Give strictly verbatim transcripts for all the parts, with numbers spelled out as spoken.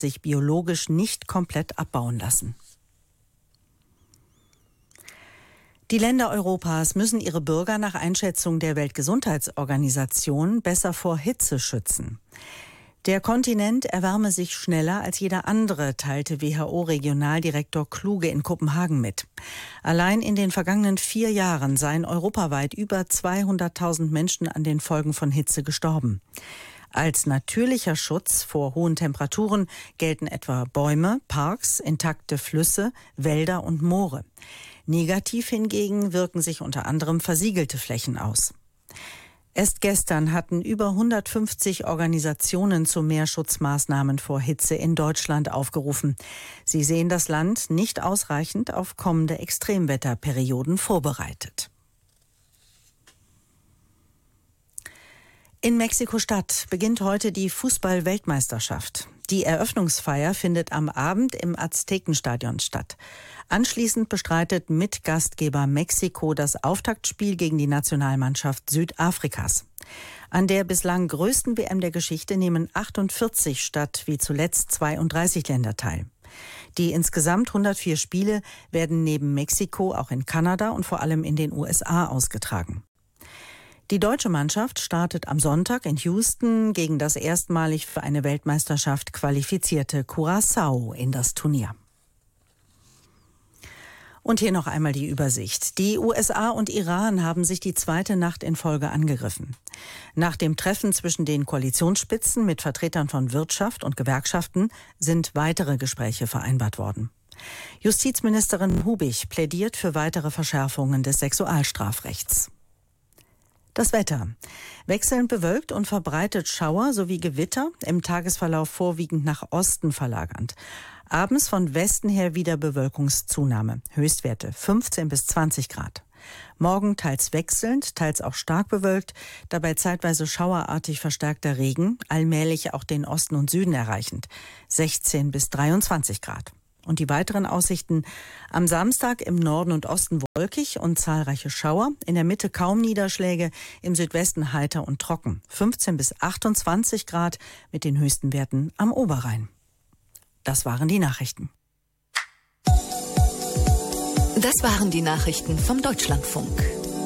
sich biologisch nicht komplett abbauen lassen. Die Länder Europas müssen ihre Bürger nach Einschätzung der Weltgesundheitsorganisation besser vor Hitze schützen. Der Kontinent erwärme sich schneller als jeder andere, teilte W H O-Regionaldirektor Kluge in Kopenhagen mit. Allein in den vergangenen vier Jahren seien europaweit über zweihunderttausend Menschen an den Folgen von Hitze gestorben. Als natürlicher Schutz vor hohen Temperaturen gelten etwa Bäume, Parks, intakte Flüsse, Wälder und Moore. Negativ hingegen wirken sich unter anderem versiegelte Flächen aus. Erst gestern hatten über hundertfünfzig Organisationen zu Meerschutzmaßnahmen vor Hitze in Deutschland aufgerufen. Sie sehen das Land nicht ausreichend auf kommende Extremwetterperioden vorbereitet. In Mexiko-Stadt beginnt heute die Fußball-Weltmeisterschaft. Die Eröffnungsfeier findet am Abend im Aztekenstadion statt. Anschließend bestreitet Mitgastgeber Mexiko das Auftaktspiel gegen die Nationalmannschaft Südafrikas. An der bislang größten W M der Geschichte nehmen achtundvierzig statt wie zuletzt zweiunddreißig Länder teil. Die insgesamt hundertvier Spiele werden neben Mexiko auch in Kanada und vor allem in den U S A ausgetragen. Die deutsche Mannschaft startet am Sonntag in Houston gegen das erstmalig für eine Weltmeisterschaft qualifizierte Curaçao in das Turnier. Und hier noch einmal die Übersicht. Die U S A und Iran haben sich die zweite Nacht in Folge angegriffen. Nach dem Treffen zwischen den Koalitionsspitzen mit Vertretern von Wirtschaft und Gewerkschaften sind weitere Gespräche vereinbart worden. Justizministerin Hubig plädiert für weitere Verschärfungen des Sexualstrafrechts. Das Wetter. Wechselnd bewölkt und verbreitet Schauer sowie Gewitter, im Tagesverlauf vorwiegend nach Osten verlagernd. Abends von Westen her wieder Bewölkungszunahme. Höchstwerte fünfzehn bis zwanzig Grad. Morgen teils wechselnd, teils auch stark bewölkt, dabei zeitweise schauerartig verstärkter Regen, allmählich auch den Osten und Süden erreichend. sechzehn bis dreiundzwanzig Grad. Und die weiteren Aussichten: am Samstag im Norden und Osten wolkig und zahlreiche Schauer, in der Mitte kaum Niederschläge, im Südwesten heiter und trocken. fünfzehn bis achtundzwanzig Grad mit den höchsten Werten am Oberrhein. Das waren die Nachrichten. Das waren die Nachrichten vom Deutschlandfunk.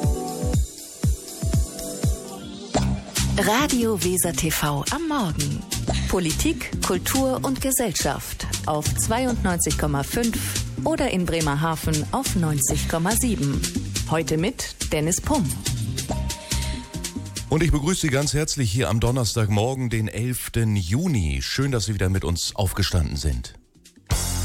Radio Weser T V am Morgen. Politik, Kultur und Gesellschaft auf zweiundneunzig Komma fünf oder in Bremerhaven auf neunzig Komma sieben. Heute mit Dennis Pumm. Und ich begrüße Sie ganz herzlich hier am Donnerstagmorgen, den elften Juni. Schön, dass Sie wieder mit uns aufgestanden sind.